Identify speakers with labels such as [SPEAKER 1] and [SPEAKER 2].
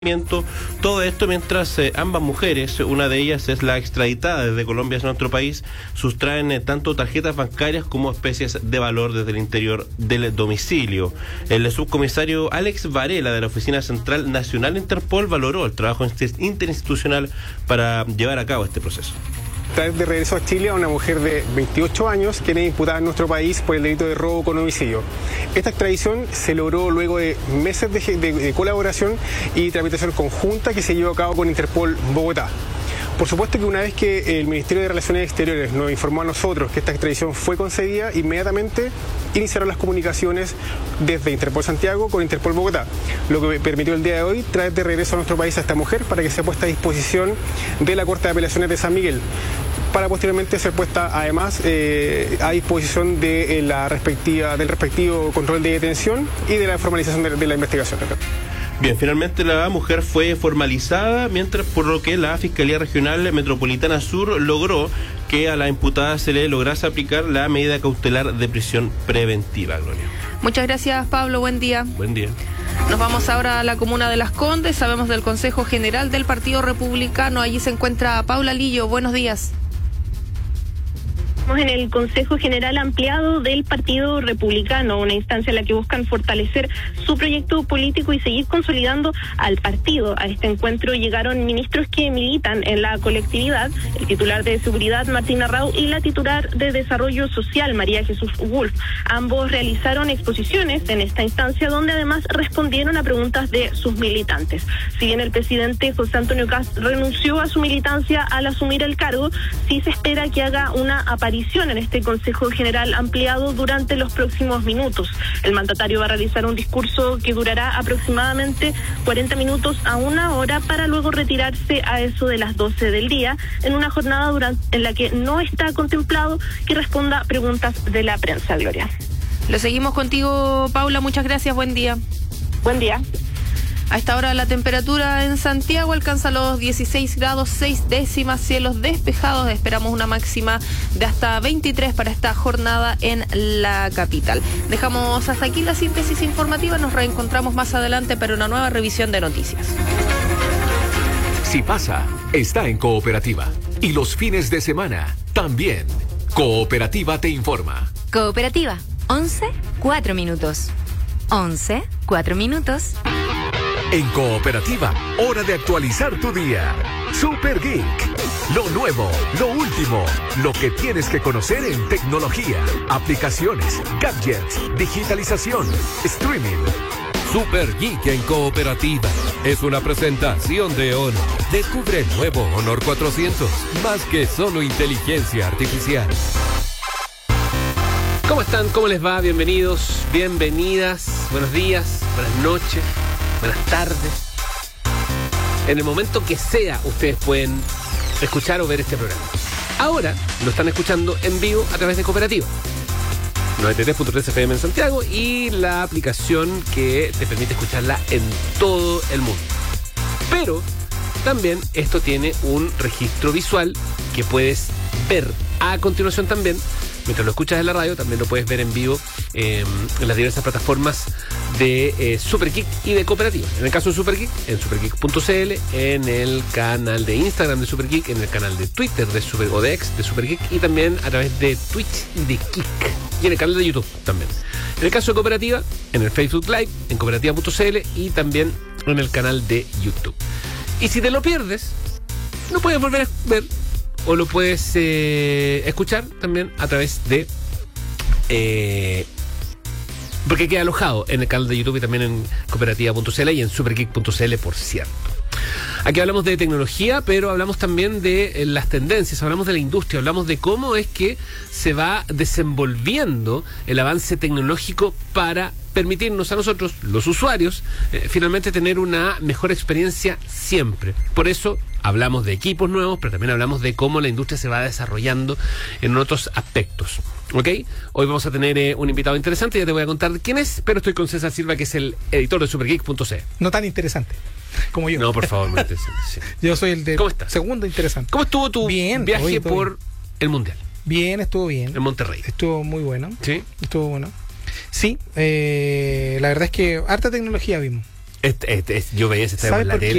[SPEAKER 1] Todo esto mientras ambas mujeres, una de ellas es la extraditada desde Colombia hacia nuestro país, sustraen tanto tarjetas bancarias como especies de valor desde el interior del domicilio. El subcomisario Alex Varela de la Oficina Central Nacional de Interpol valoró el trabajo interinstitucional para llevar a cabo este proceso.
[SPEAKER 2] Traer de regreso a Chile a una mujer de 28 años que era imputada en nuestro país por el delito de robo con homicidio. Esta extradición se logró luego de meses de colaboración y tramitación conjunta que se llevó a cabo con Interpol Bogotá. Por supuesto que una vez que el Ministerio de Relaciones Exteriores nos informó a nosotros que esta extradición fue concedida, inmediatamente iniciaron las comunicaciones desde Interpol Santiago con Interpol Bogotá, lo que permitió el día de hoy traer de regreso a nuestro país a esta mujer para que sea puesta a disposición de la Corte de Apelaciones de San Miguel, para posteriormente ser puesta además a disposición de del respectivo control de detención y de la formalización de la investigación.
[SPEAKER 1] Bien, finalmente la mujer fue formalizada, mientras por lo que la Fiscalía Regional Metropolitana Sur logró que a la imputada se le lograse aplicar la medida cautelar de prisión preventiva, Gloria.
[SPEAKER 3] Muchas gracias, Pablo. Buen día.
[SPEAKER 1] Buen día.
[SPEAKER 3] Nos vamos ahora a la comuna de Las Condes. Sabemos del Consejo General del Partido Republicano. Allí se encuentra Paula Lillo. Buenos días.
[SPEAKER 4] En el Consejo General Ampliado del Partido Republicano, una instancia en la que buscan fortalecer su proyecto político y seguir consolidando al partido. A este encuentro llegaron ministros que militan en la colectividad, el titular de Seguridad, Martín Arrau, y la titular de Desarrollo Social, María Jesús Wolf. Ambos realizaron exposiciones en esta instancia, donde además respondieron a preguntas de sus militantes. Si bien el presidente José Antonio Kast renunció a su militancia al asumir el cargo, sí se espera que haga una aparición en este Consejo General Ampliado durante los próximos minutos. El mandatario va a realizar un discurso que durará aproximadamente 40 minutos a una hora para luego retirarse a eso de las 12 del día, en una jornada en la que no está contemplado que responda preguntas de la prensa. Gloria.
[SPEAKER 3] Lo seguimos contigo, Paula. Muchas gracias. Buen día.
[SPEAKER 4] Buen día.
[SPEAKER 3] A esta hora la temperatura en Santiago alcanza los 16 grados 6 décimas, cielos despejados. Esperamos una máxima de hasta 23 para esta jornada en la capital. Dejamos hasta aquí la síntesis informativa. Nos reencontramos más adelante para una nueva revisión de noticias.
[SPEAKER 5] Si pasa, está en Cooperativa. Y los fines de semana también. Cooperativa te informa.
[SPEAKER 6] Cooperativa, 11, 4 minutos. 11, 4 minutos.
[SPEAKER 5] En Cooperativa, hora de actualizar tu día. Super Geek. Lo nuevo, lo último, lo que tienes que conocer en tecnología, aplicaciones, gadgets, digitalización, streaming.
[SPEAKER 7] Super Geek en Cooperativa. Es una presentación de Honor. Descubre el nuevo Honor 400. Más que solo inteligencia artificial.
[SPEAKER 8] ¿Cómo están? ¿Cómo les va? Bienvenidos, bienvenidas. Buenos días, buenas noches. Buenas tardes. En el momento que sea, ustedes pueden escuchar o ver este programa. Ahora lo están escuchando en vivo a través de Cooperativa 93.3 FM en Santiago y la aplicación que te permite escucharla en todo el mundo. Pero también esto tiene un registro visual que puedes ver a continuación también. Mientras lo escuchas en la radio, también lo puedes ver en vivo en las diversas plataformas de Super Geek y de Cooperativa. En el caso de Super Geek, en supergeek.cl, en el canal de Instagram de Super Geek, en el canal de Twitter o de X de Super Geek y también a través de Twitch de Geek y en el canal de YouTube también. En el caso de Cooperativa, en el Facebook Live, en cooperativa.cl y también en el canal de YouTube. Y si te lo pierdes, no puedes volver a ver o lo puedes escuchar también a través de... porque queda alojado en el canal de YouTube y también en cooperativa.cl y en supergeek.cl, por cierto. Aquí hablamos de tecnología, pero hablamos también de las tendencias, hablamos de la industria, hablamos de cómo es que se va desenvolviendo el avance tecnológico para permitirnos a nosotros, los usuarios, finalmente tener una mejor experiencia siempre. Por eso hablamos de equipos nuevos, pero también hablamos de cómo la industria se va desarrollando en otros aspectos. ¿Ok? Hoy vamos a tener un invitado interesante, ya te voy a contar quién es, pero estoy con César Silva, que es el editor de supergeek.cl.
[SPEAKER 9] No tan interesante como yo.
[SPEAKER 8] No, por favor, muy interesante. Sí.
[SPEAKER 9] Yo soy el de
[SPEAKER 8] ¿Cómo estás?
[SPEAKER 9] Segundo interesante.
[SPEAKER 8] ¿Cómo estuvo tu viaje
[SPEAKER 9] oye,
[SPEAKER 8] por el Mundial?
[SPEAKER 9] Bien, estuvo bien.
[SPEAKER 8] En Monterrey.
[SPEAKER 9] Estuvo muy bueno.
[SPEAKER 8] ¿Sí?
[SPEAKER 9] Estuvo bueno. Sí, la verdad es que harta tecnología vimos.
[SPEAKER 8] Yo veía ese estadio por
[SPEAKER 9] ¿Sabes
[SPEAKER 8] la
[SPEAKER 9] por
[SPEAKER 8] tele.